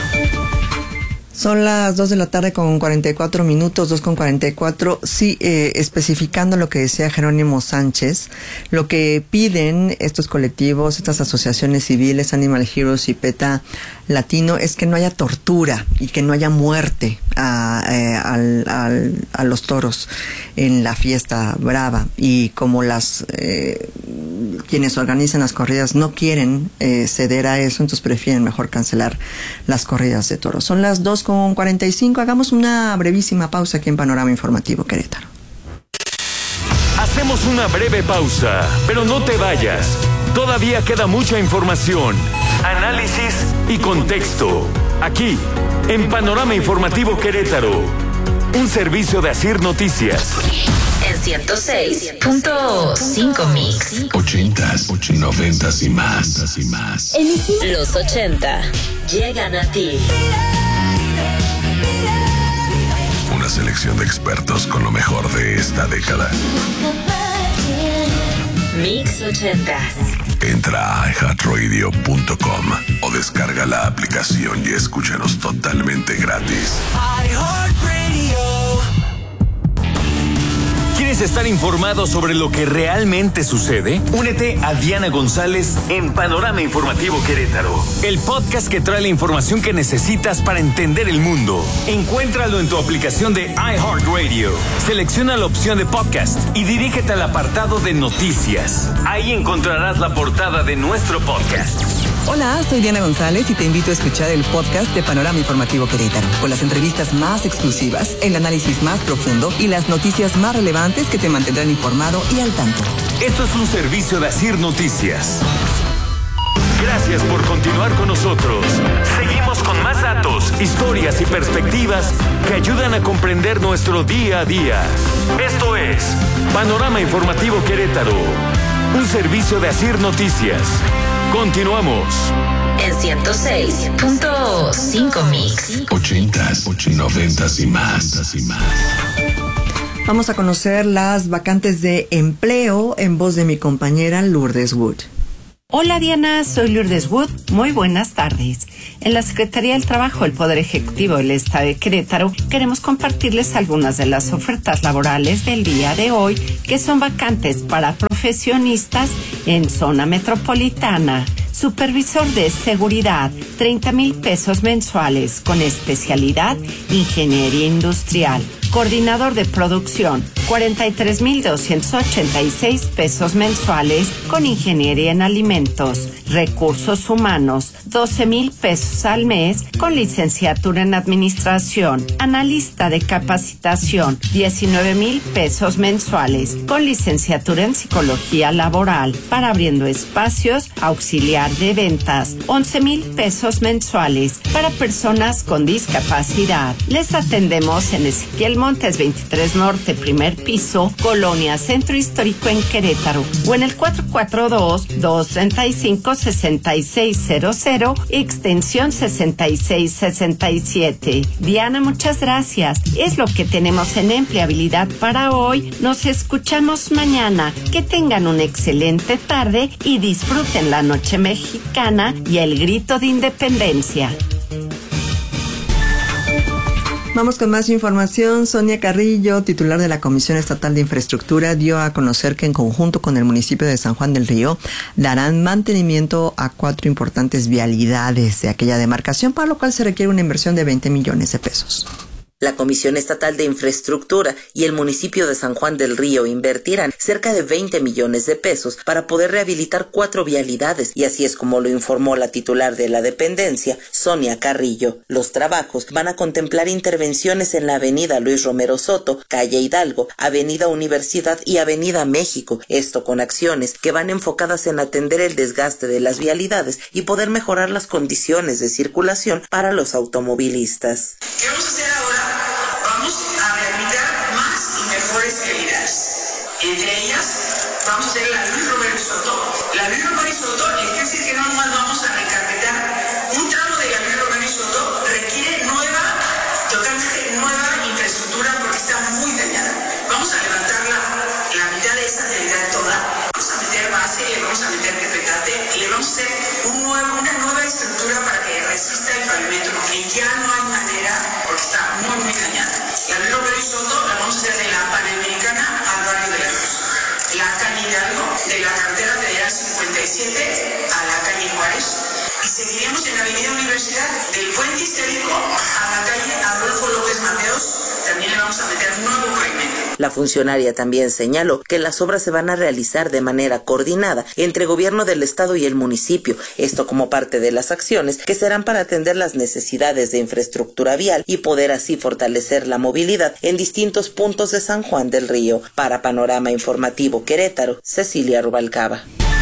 Son las dos de la tarde con cuarenta y cuatro minutos, dos con cuarenta y cuatro. Sí, eh, especificando lo que decía Jerónimo Sánchez, lo que piden estos colectivos, estas asociaciones civiles, Animal Heroes y PETA Latino, es que no haya tortura y que no haya muerte a, eh, al, al, a los toros en la fiesta brava. Y como las eh, quienes organizan las corridas no quieren eh, ceder a eso, entonces prefieren mejor cancelar las corridas de toros. Son las dos con cuarenta y cinco. Hagamos una brevísima pausa aquí en Panorama Informativo Querétaro. Hacemos una breve pausa, pero no te vayas. Todavía queda mucha información, análisis y contexto. Aquí, en Panorama Informativo Querétaro, un servicio de Asir Noticias. En ciento seis punto cinco Mix. Ochentas, noventas y más. Y más. Los ochenta llegan a ti. Una selección de expertos con lo mejor de esta década. Mix ochentas. Entra a i heart radio punto com o descarga la aplicación y escúchanos totalmente gratis. iHeartRadio. ¿Quieres estar informado sobre lo que realmente sucede? Únete a Diana González en Panorama Informativo Querétaro, el podcast que trae la información que necesitas para entender el mundo. Encuéntralo en tu aplicación de iHeartRadio. Selecciona la opción de podcast y dirígete al apartado de noticias. Ahí encontrarás la portada de nuestro podcast. Hola, soy Diana González y te invito a escuchar el podcast de Panorama Informativo Querétaro, con las entrevistas más exclusivas, el análisis más profundo y las noticias más relevantes que te mantendrán informado y al tanto. Esto es un servicio de Asir Noticias. Gracias por continuar con nosotros. Seguimos con más datos, historias y perspectivas que ayudan a comprender nuestro día a día. Esto es Panorama Informativo Querétaro, un servicio de Asir Noticias. Continuamos. En ciento seis punto cinco Mix. Ochentas, noventas y más. Vamos a conocer las vacantes de empleo en voz de mi compañera Lourdes Wood. Hola Diana, soy Lourdes Wood. Muy buenas tardes. En la Secretaría del Trabajo del Poder Ejecutivo del Estado de Querétaro queremos compartirles algunas de las ofertas laborales del día de hoy que son vacantes para profesionistas en zona metropolitana. Supervisor de seguridad, treinta mil pesos mensuales con especialidad Ingeniería Industrial. Coordinador de producción, cuarenta y tres mil doscientos ochenta y seis pesos mensuales con Ingeniería en Alimentos. Recursos Humanos, doce mil pesos al mes con licenciatura en Administración. Analista de capacitación, diecinueve mil pesos mensuales con licenciatura en Psicología Laboral. Para Abriendo Espacios, auxiliar de ventas, once mil pesos mensuales para personas con discapacidad. Les atendemos en Ezequiel Montes veintitrés Norte, primer piso, Colonia Centro Histórico en Querétaro, o en el cuatro cuatro dos, dos tres cinco, seis seis cero cero, extensión sesenta y seis sesenta y siete. Diana, muchas gracias. Es lo que tenemos en empleabilidad para hoy. Nos escuchamos mañana. Que tengan una excelente tarde y disfruten la noche mexicana y el grito de independencia. Vamos con más información. Sonia Carrillo, titular de la Comisión Estatal de Infraestructura, dio a conocer que en conjunto con el municipio de San Juan del Río darán mantenimiento a cuatro importantes vialidades de aquella demarcación, para lo cual se requiere una inversión de veinte millones de pesos. La Comisión Estatal de Infraestructura y el municipio de San Juan del Río invertirán cerca de veinte millones de pesos para poder rehabilitar cuatro vialidades, y así es como lo informó la titular de la dependencia, Sonia Carrillo. Los trabajos van a contemplar intervenciones en la avenida Luis Romero Soto, calle Hidalgo, avenida Universidad y avenida México, esto con acciones que van enfocadas en atender el desgaste de las vialidades y poder mejorar las condiciones de circulación para los automovilistas. ¿Qué vamos a hacer ahora? Vamos a rehabilitar más y mejores vialidades. Entre ellas, vamos a hacer la Luis Romero Soto. La Luis Romero Soto, es decir, que no nomás vamos a recarpetar un tramo de la Luis Romero Soto, requiere nueva, totalmente nueva infraestructura porque está muy dañada. Vamos a levantar la, la mitad de esa vialidad toda, vamos a meter base, le vamos a meter petate, y le vamos a hacer un nuevo, una nueva estructura para que resista el pavimento, porque ya no hay manera, porque está muy, muy dañada. La Luis Romero Soto la vamos a hacer de la Panamericana al barrio de la Cruz. La calle Hidalgo, de la carretera federal cincuenta y siete a la calle Juárez. Y seguiremos en la avenida Universidad, del puente histórico a la calle Adolfo López Mateos. También le vamos a meter un nuevo pavimento. La funcionaria también señaló que las obras se van a realizar de manera coordinada entre gobierno del estado y el municipio, esto como parte de las acciones que serán para atender las necesidades de infraestructura vial y poder así fortalecer la movilidad en distintos puntos de San Juan del Río. Para Panorama Informativo Querétaro, Cecilia Rubalcaba.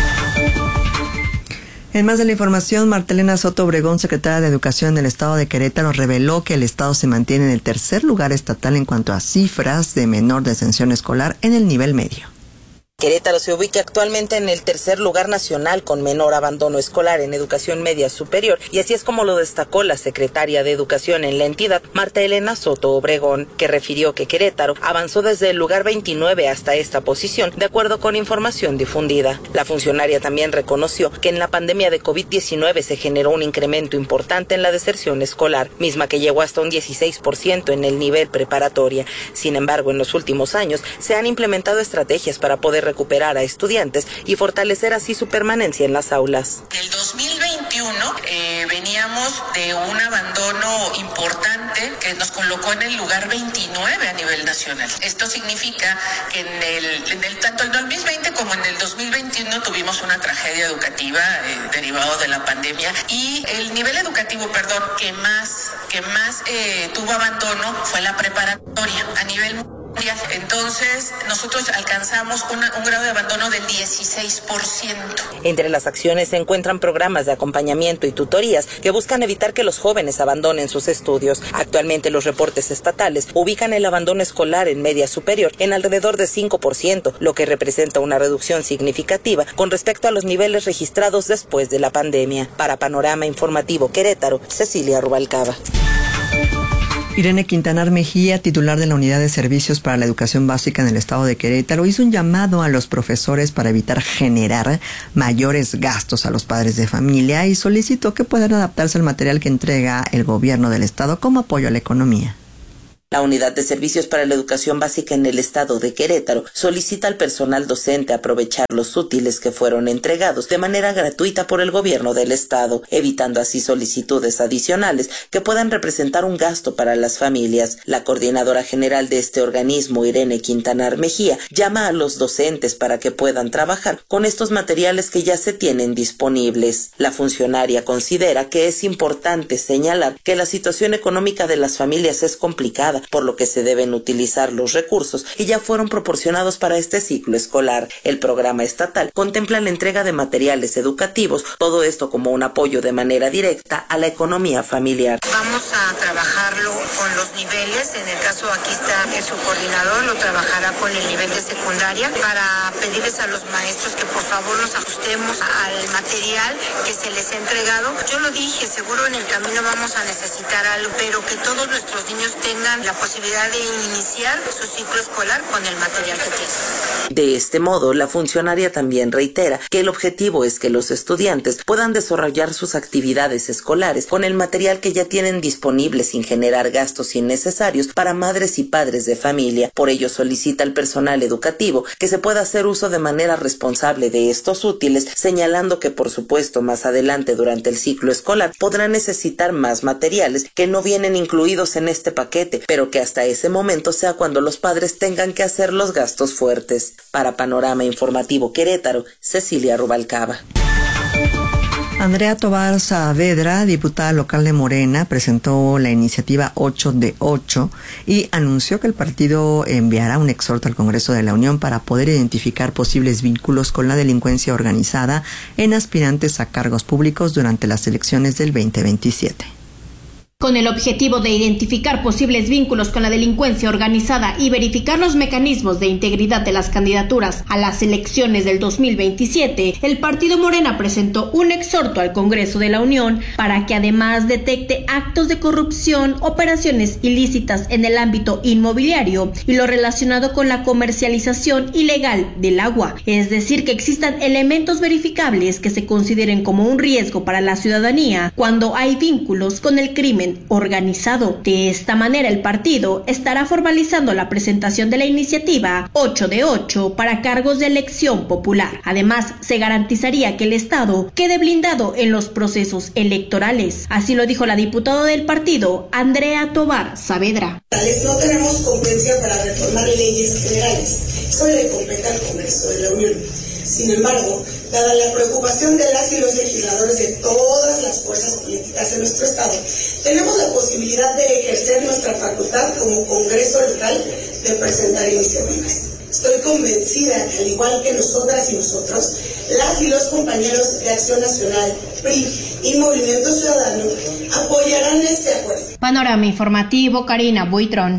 En más de la información, Martelena Soto Obregón, secretaria de Educación del Estado de Querétaro, reveló que el Estado se mantiene en el tercer lugar estatal en cuanto a cifras de menor deserción escolar en el nivel medio. Querétaro se ubica actualmente en el tercer lugar nacional con menor abandono escolar en educación media superior, y así es como lo destacó la secretaria de Educación en la entidad, Marta Elena Soto Obregón, que refirió que Querétaro avanzó desde el lugar veintinueve hasta esta posición, de acuerdo con información difundida. La funcionaria también reconoció que en la pandemia de COVID diecinueve se generó un incremento importante en la deserción escolar, misma que llegó hasta un dieciséis por ciento en el nivel preparatoria. Sin embargo, en los últimos años se han implementado estrategias para poder recuperar a estudiantes y fortalecer así su permanencia en las aulas. El dos mil veintiuno eh, veníamos de un abandono importante que nos colocó en el lugar veintinueve a nivel nacional. Esto significa que en el, en el tanto el dos mil veinte como en el dos mil veintiuno tuvimos una tragedia educativa eh, derivado de la pandemia, y el nivel educativo, perdón, que más que más eh, tuvo abandono fue la preparatoria. A nivel Entonces, nosotros alcanzamos una, un grado de abandono del dieciséis por ciento. Entre las acciones se encuentran programas de acompañamiento y tutorías que buscan evitar que los jóvenes abandonen sus estudios. Actualmente los reportes estatales ubican el abandono escolar en media superior en alrededor de cinco por ciento, lo que representa una reducción significativa con respecto a los niveles registrados después de la pandemia. Para Panorama Informativo Querétaro, Cecilia Rubalcaba. Irene Quintanar Mejía, titular de la Unidad de Servicios para la Educación Básica en el Estado de Querétaro, hizo un llamado a los profesores para evitar generar mayores gastos a los padres de familia y solicitó que puedan adaptarse al material que entrega el gobierno del Estado como apoyo a la economía. La Unidad de Servicios para la Educación Básica en el Estado de Querétaro solicita al personal docente aprovechar los útiles que fueron entregados de manera gratuita por el gobierno del Estado, evitando así solicitudes adicionales que puedan representar un gasto para las familias. La coordinadora general de este organismo, Irene Quintanar Mejía, llama a los docentes para que puedan trabajar con estos materiales que ya se tienen disponibles. La funcionaria considera que es importante señalar que la situación económica de las familias es complicada, por lo que se deben utilizar los recursos que ya fueron proporcionados para este ciclo escolar. El programa estatal contempla la entrega de materiales educativos, todo esto como un apoyo de manera directa a la economía familiar. Vamos a trabajarlo con los niveles, en el caso aquí está el subcoordinador, lo trabajará con el nivel de secundaria para pedirles a los maestros que por favor nos ajustemos al material que se les ha entregado. Yo lo dije, seguro en el camino vamos a necesitar algo, pero que todos nuestros niños tengan la posibilidad de iniciar su ciclo escolar con el material que tienen. De este modo, la funcionaria también reitera que el objetivo es que los estudiantes puedan desarrollar sus actividades escolares con el material que ya tienen disponible sin generar gastos innecesarios para madres y padres de familia. Por ello, solicita al personal educativo que se pueda hacer uso de manera responsable de estos útiles, señalando que, por supuesto, más adelante durante el ciclo escolar podrán necesitar más materiales que no vienen incluidos en este paquete, pero que hasta ese momento sea cuando los padres tengan que hacer los gastos fuertes. Para Panorama Informativo Querétaro, Cecilia Rubalcaba. Andrea Tobar Saavedra, diputada local de Morena, presentó la iniciativa ocho de ocho y anunció que el partido enviará un exhorto al Congreso de la Unión para poder identificar posibles vínculos con la delincuencia organizada en aspirantes a cargos públicos durante las elecciones del veinte veintisiete. Con el objetivo de identificar posibles vínculos con la delincuencia organizada y verificar los mecanismos de integridad de las candidaturas a las elecciones del dos mil veintisiete, el partido Morena presentó un exhorto al Congreso de la Unión para que además detecte actos de corrupción, operaciones ilícitas en el ámbito inmobiliario y lo relacionado con la comercialización ilegal del agua, es decir, que existan elementos verificables que se consideren como un riesgo para la ciudadanía cuando hay vínculos con el crimen organizado. De esta manera, el partido estará formalizando la presentación de la iniciativa ocho de ocho para cargos de elección popular. Además, se garantizaría que el Estado quede blindado en los procesos electorales. Así lo dijo la diputada del partido, Andrea Tobar Saavedra. No tenemos competencia para reformar leyes generales. Eso le compete al Congreso de la Unión. Sin embargo, dada la preocupación de las y los legisladores de todas las fuerzas políticas en nuestro Estado, tenemos la posibilidad de ejercer nuestra facultad como Congreso local de presentar iniciativas. Estoy convencida que, al igual que nosotras y nosotros, las y los compañeros de Acción Nacional, P R I y Movimiento Ciudadano apoyarán este acuerdo. Panorama Informativo, Karina Buitrón.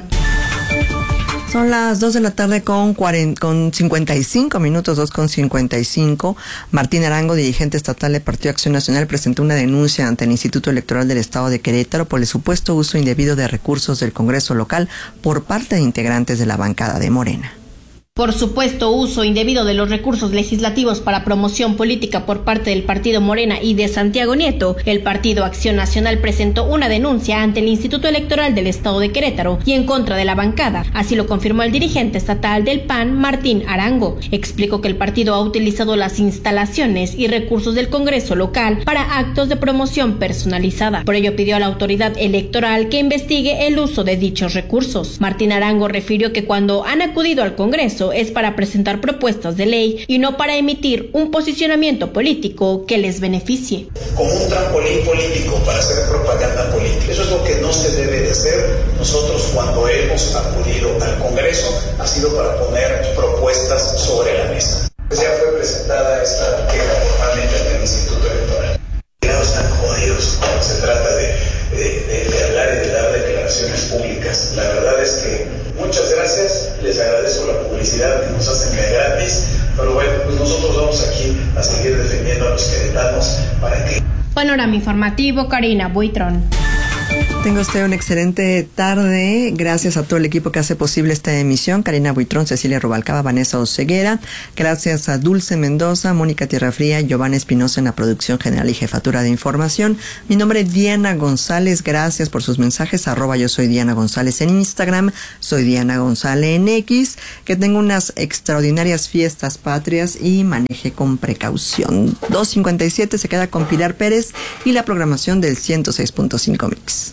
Son las dos de la tarde con, cuarenta, con cincuenta y cinco minutos, dos con cincuenta y cinco. Martín Arango, dirigente estatal del Partido Acción Nacional, presentó una denuncia ante el Instituto Electoral del Estado de Querétaro por el supuesto uso indebido de recursos del Congreso local por parte de integrantes de la bancada de Morena. Por supuesto uso indebido de los recursos legislativos para promoción política por parte del partido Morena y de Santiago Nieto, el Partido Acción Nacional presentó una denuncia ante el Instituto Electoral del Estado de Querétaro y en contra de la bancada. Así lo confirmó el dirigente estatal del P A N, Martín Arango. Explicó que el partido ha utilizado las instalaciones y recursos del Congreso local para actos de promoción personalizada. Por ello pidió a la autoridad electoral que investigue el uso de dichos recursos. Martín Arango refirió que cuando han acudido al Congreso, Congreso es para presentar propuestas de ley y no para emitir un posicionamiento político que les beneficie. Como un trampolín político para hacer propaganda política. Eso es lo que no se debe de hacer. Nosotros cuando hemos acudido al Congreso ha sido para poner propuestas sobre la mesa. Ya fue presentada esta queja formalmente ante el Instituto Electoral. Están jodidos cuando se trata de, de, de, de hablar y de dar declaraciones públicas. La verdad es que muchas gracias, les agradezco la publicidad que nos hacen de gratis, pero bueno, pues nosotros vamos aquí a seguir defendiendo a los queretanos para que... Panorama Informativo, Karina Buitrón. Tenga usted una excelente tarde. Gracias a todo el equipo que hace posible esta emisión. Karina Buitrón, Cecilia Rubalcaba, Vanessa Oseguera. Gracias a Dulce Mendoza, Mónica Tierrafría, Giovanna Espinosa en la producción general y jefatura de información. Mi nombre es Diana González. Gracias por sus mensajes. Arroba yo soy Diana González en Instagram. Soy Diana González en X. Que tenga unas extraordinarias fiestas patrias y maneje con precaución. dos cincuenta y siete se queda con Pilar Pérez y la programación del ciento seis punto cinco Mix.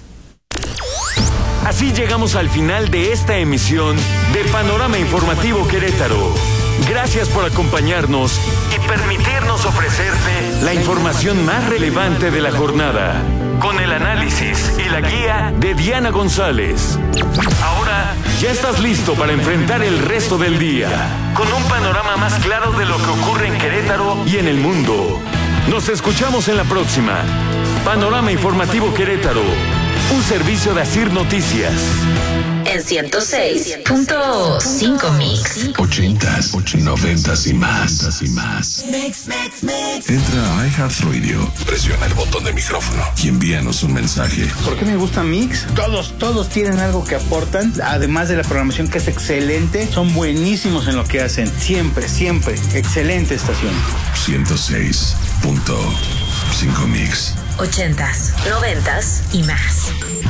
Así llegamos al final de esta emisión de Panorama Informativo Querétaro. Gracias por acompañarnos y permitirnos ofrecerte la información más relevante de la jornada, con el análisis y la guía de Diana González. Ahora ya estás listo para enfrentar el resto del día, con un panorama más claro de lo que ocurre en Querétaro y en el mundo. Nos escuchamos en la próxima. Panorama Informativo Querétaro, un servicio de Asir Noticias. En ciento seis punto cinco Mix. Ochentas, noventas y más. y más. Mix, mix, mix. Entra a iHeartRadio, presiona el botón de micrófono y envíanos un mensaje. ¿Por qué me gusta Mix? Todos, todos tienen algo que aportan, además de la programación que es excelente, son buenísimos en lo que hacen. Siempre, siempre. Excelente estación. ciento seis punto cinco Mix. Ochentas, noventas y más.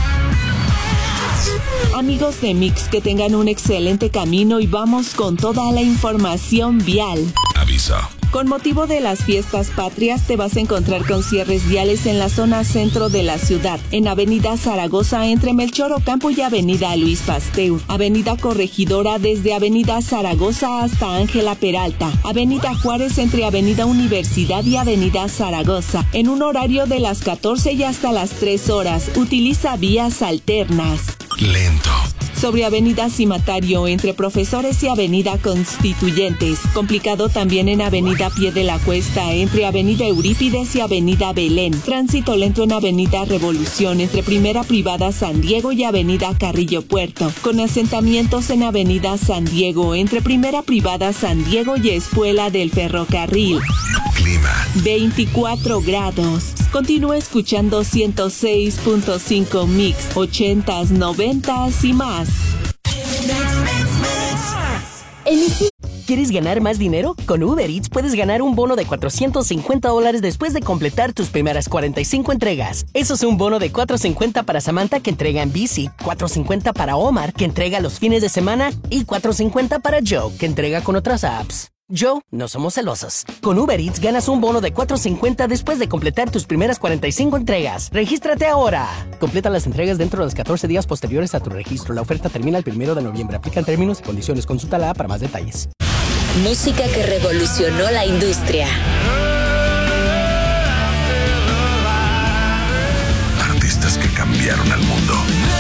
Amigos de Mix, que tengan un excelente camino y vamos con toda la información vial. Aviso. Con motivo de las fiestas patrias, te vas a encontrar con cierres viales en la zona centro de la ciudad, en Avenida Zaragoza entre Melchor Ocampo y Avenida Luis Pasteur, Avenida Corregidora desde Avenida Zaragoza hasta Ángela Peralta, Avenida Juárez entre Avenida Universidad y Avenida Zaragoza, en un horario de las catorce y hasta las tres horas. Utiliza vías alternas. Lento. Sobre Avenida Cimatario entre Profesores y Avenida Constituyentes. Complicado también en Avenida Pie de la Cuesta entre Avenida Eurípides y Avenida Belén. Tránsito lento en Avenida Revolución entre Primera Privada San Diego y Avenida Carrillo Puerto. Con asentamientos en Avenida San Diego entre Primera Privada San Diego y Espuela del Ferrocarril. Clima. veinticuatro grados. Continúa escuchando ciento seis punto cinco Mix, ochentas, noventas y más. ¿Quieres ganar más dinero? Con Uber Eats puedes ganar un bono de cuatrocientos cincuenta dólares después de completar tus primeras cuarenta y cinco entregas. Eso es un bono de cuatrocientos cincuenta para Samantha, que entrega en bici, cuatrocientos cincuenta para Omar, que entrega los fines de semana, y cuatrocientos cincuenta para Joe, que entrega con otras apps. Joe, no somos celosos. Con Uber Eats ganas un bono de cuatrocientos cincuenta después de completar tus primeras cuarenta y cinco entregas. ¡Regístrate ahora! Completa las entregas dentro de los catorce días posteriores a tu registro. La oferta termina el primero de noviembre. Aplican términos y condiciones. Consulta la app para más detalles. Música que revolucionó la industria. Artistas que cambiaron al mundo.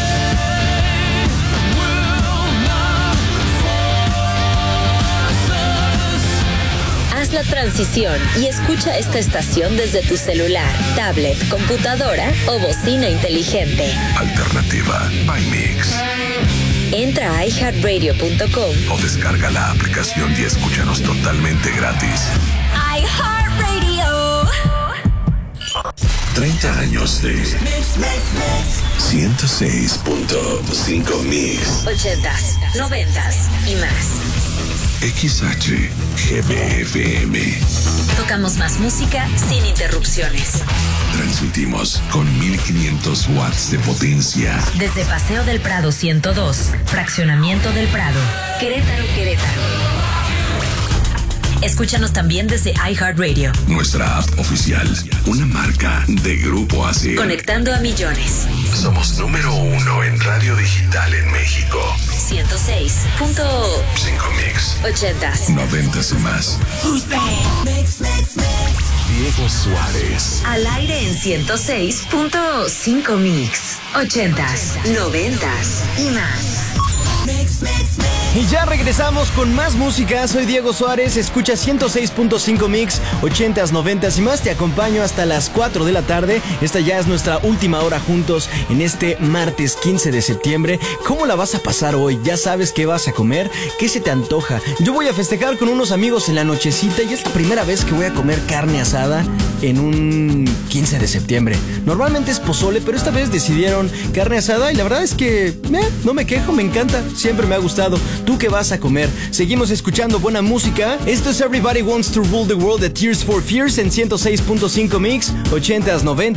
Haz la transición y escucha esta estación desde tu celular, tablet, computadora o bocina inteligente. Alternativa by Mix. Entra a i heart radio punto com o descarga la aplicación y escúchanos totalmente gratis. iHeartRadio. treinta años de ciento seis punto cinco Mix. Ochentas, noventas y más. X H G B F M. Tocamos más música sin interrupciones. Transmitimos con mil quinientos watts de potencia. Desde Paseo del Prado ciento dos, Fraccionamiento del Prado, Querétaro, Querétaro. Escúchanos también desde iHeartRadio. Nuestra app oficial, una marca de Grupo Asir. Conectando a millones. Somos número uno en radio digital en México. ciento seis punto cinco Mix. ochentas. Noventas y más. Mix, mix, mix. Diego Suárez. Al aire en ciento seis punto cinco Mix. Ochentas, noventas y más. Mix, mix, mix. Y ya regresamos con más música. Soy Diego Suárez, escucha ciento seis punto cinco Mix, ochentas, noventas y más. Te acompaño hasta las cuatro de la tarde. Esta ya es nuestra última hora juntos en este martes quince de septiembre. ¿Cómo la vas a pasar hoy? ¿Ya sabes qué vas a comer? ¿Qué se te antoja? Yo voy a festejar con unos amigos en la nochecita y es la primera vez que voy a comer carne asada en un quince de septiembre. Normalmente es pozole, pero esta vez decidieron carne asada y la verdad es que eh, no me quejo, me encanta. Siempre me ha gustado. ¿Tú qué vas a comer? Seguimos escuchando buena música. Esto es Everybody Wants to Rule the World de Tears for Fears en ciento seis punto cinco Mix, ochentas, noventas.